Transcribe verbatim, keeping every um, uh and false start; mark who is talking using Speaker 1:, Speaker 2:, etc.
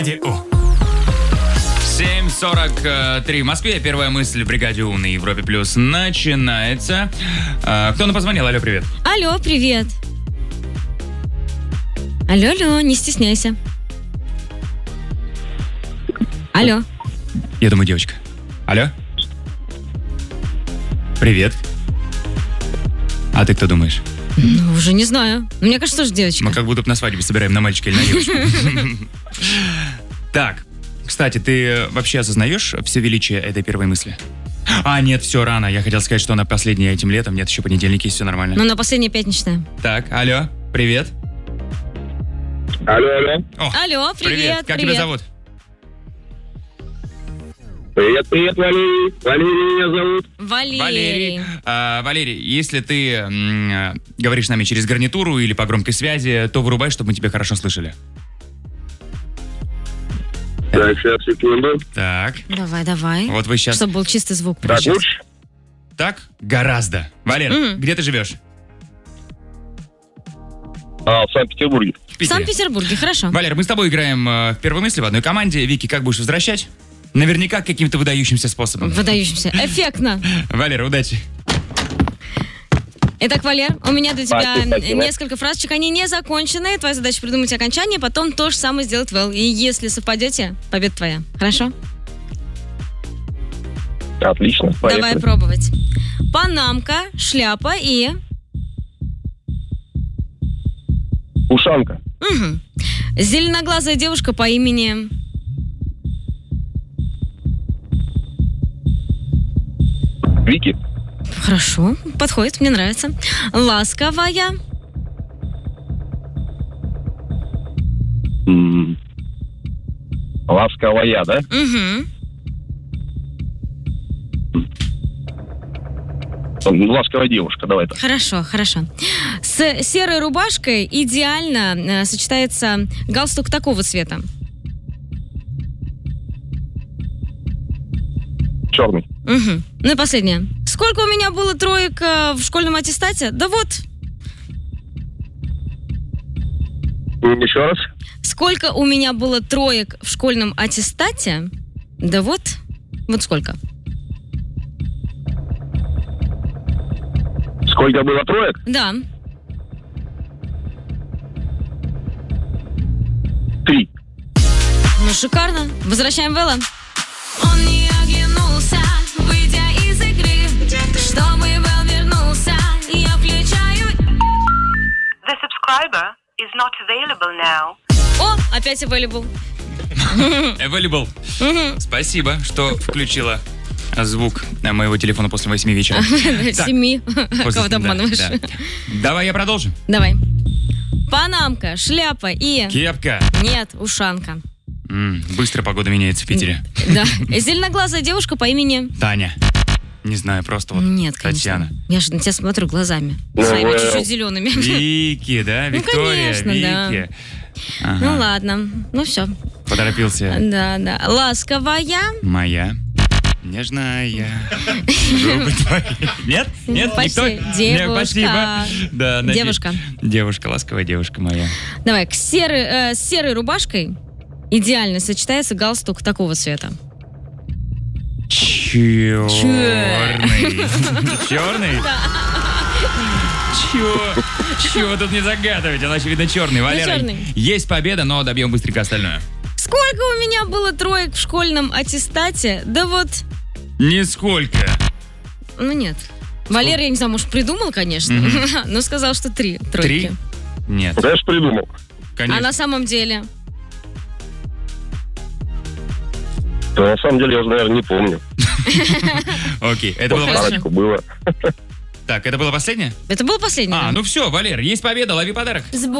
Speaker 1: семь сорок три в Москве. Первая мысль в бригаде У на Европе Плюс начинается. А, кто нам позвонил? Алло, привет.
Speaker 2: Алло, привет. Алло, алло, не стесняйся. Алло.
Speaker 1: Я думаю, девочка. Алло. Привет. А ты кто думаешь?
Speaker 2: Ну, уже не знаю. Мне кажется, тоже девочка.
Speaker 1: Мы как будто на свадьбе собираем на мальчика или на девочку. Так, кстати, ты вообще осознаешь все величие этой первой мысли? А, нет, все рано. Я хотел сказать, что она последняя этим летом. Нет, еще понедельник есть, все нормально.
Speaker 2: Ну, на последняя пятничная.
Speaker 1: Так, алло, привет.
Speaker 3: Алло, алло.
Speaker 1: О,
Speaker 2: Алло, привет,
Speaker 1: Как
Speaker 2: привет.
Speaker 1: тебя зовут?
Speaker 3: Привет, привет, Валерий. Валерий меня зовут.
Speaker 2: Валерий.
Speaker 1: Валерий. А, Валерий, если ты м, говоришь с нами через гарнитуру или по громкой связи, то вырубай, чтобы мы тебя хорошо слышали.
Speaker 3: Так, сейчас, секунду.
Speaker 1: Так,
Speaker 2: Давай, давай.
Speaker 1: вот вы сейчас...
Speaker 2: Чтобы был чистый звук.
Speaker 3: Так,
Speaker 1: Сейчас.
Speaker 3: лучше?
Speaker 1: Так? Гораздо. Валер,
Speaker 2: Мгм.
Speaker 1: где ты живешь?
Speaker 3: А, в Санкт-Петербурге.
Speaker 1: В
Speaker 2: В
Speaker 1: Питере.
Speaker 2: Санкт-Петербурге, хорошо.
Speaker 1: Валер, мы с тобой играем э, в первой мысли в одной команде. Вики, как будешь возвращать? Наверняка каким-то выдающимся способом.
Speaker 2: Выдающимся. Эффектно.
Speaker 1: Валер, удачи.
Speaker 2: Итак, Валер, у меня для тебя
Speaker 3: Спасибо, спасибо.
Speaker 2: несколько фразочек. Они не закончены. Твоя задача придумать окончание, потом то же самое сделать Вэл. И если совпадете, победа твоя. Хорошо?
Speaker 3: Отлично,
Speaker 2: Давай
Speaker 3: поехали.
Speaker 2: пробовать. Панамка, шляпа и...
Speaker 3: Ушанка.
Speaker 2: Угу. Зеленоглазая девушка по имени...
Speaker 3: Вики.
Speaker 2: Хорошо, подходит, мне нравится. Ласковая.
Speaker 3: М, Ласковая, да?
Speaker 2: Угу.
Speaker 3: Ласковая девушка, давай так.
Speaker 2: Хорошо, хорошо. С серой рубашкой идеально э, сочетается галстук такого цвета.
Speaker 3: Черный.
Speaker 2: Угу. Ну и последнее. Сколько у меня было троек э, в школьном аттестате? Да вот.
Speaker 3: М, Еще раз.
Speaker 2: Сколько у меня было троек в школьном аттестате? Да вот. Вот сколько.
Speaker 3: Сколько было троек?
Speaker 2: Да.
Speaker 3: Три.
Speaker 2: Ну, шикарно. Возвращаем Вэлла. Он не оглянулся, выйдя из игры. Чтобы Вэл вернулся, я включаю...
Speaker 4: The subscriber is not available now.
Speaker 2: О, опять available.
Speaker 1: Available.
Speaker 2: Мгм.
Speaker 1: Спасибо, что включила звук моего телефона после восьми вечера. Так,
Speaker 2: Семи.
Speaker 1: после-
Speaker 2: Кого ты
Speaker 1: да,
Speaker 2: обманываешь?
Speaker 1: да. Давай я продолжу.
Speaker 2: Давай. Панамка, шляпа и...
Speaker 1: Кепка.
Speaker 2: Нет, ушанка.
Speaker 1: М, Быстро погода меняется в Питере.
Speaker 2: Да. Зеленоглазая девушка по имени...
Speaker 1: Таня. Не знаю, просто вот
Speaker 2: Нет, конечно.
Speaker 1: Татьяна.
Speaker 2: Я же на тебя смотрю глазами.
Speaker 3: Ну,
Speaker 2: Своими
Speaker 3: Вэл.
Speaker 2: чуть-чуть зелеными.
Speaker 1: Вики, да?
Speaker 2: Ну,
Speaker 1: Виктория,
Speaker 2: конечно, да.
Speaker 1: Вики.
Speaker 2: Ну
Speaker 1: Ага,
Speaker 2: ладно. Ну все.
Speaker 1: поторопился.
Speaker 2: Да, да. Ласковая.
Speaker 1: Моя. Нежная. Губы твои. Нет? Нет?
Speaker 2: Почти.
Speaker 1: Никто?
Speaker 2: Девушка.
Speaker 1: Нет, спасибо. Да, наде-
Speaker 2: Девушка.
Speaker 1: Девушка, ласковая девушка моя.
Speaker 2: Давай, к серой, э, с серой рубашкой идеально сочетается галстук такого цвета.
Speaker 1: Черный. Черный? Чего? Чего тут не загадывать? Он, очевидно, черный. Валера,
Speaker 2: черный.
Speaker 1: есть победа, но добьем быстренько остальное.
Speaker 2: Сколько у меня было троек в школьном аттестате? Да вот,
Speaker 1: Нисколько.
Speaker 2: ну нет. Валер, я не знаю, может, придумал, конечно,
Speaker 1: Мгм.
Speaker 2: но сказал, что три
Speaker 1: Три?
Speaker 2: тройки.
Speaker 1: Нет,
Speaker 3: Я же придумал.
Speaker 2: А
Speaker 1: конечно.
Speaker 2: на самом деле?
Speaker 3: Да, на самом деле, я уже, наверное, не помню.
Speaker 1: Окей, это было
Speaker 2: Хорошо.
Speaker 1: последнее.
Speaker 3: Парочку было.
Speaker 1: Так, это было последнее?
Speaker 2: Это было последнее.
Speaker 1: А,
Speaker 2: да?
Speaker 1: ну все, Валер, есть победа, лови подарок.
Speaker 2: С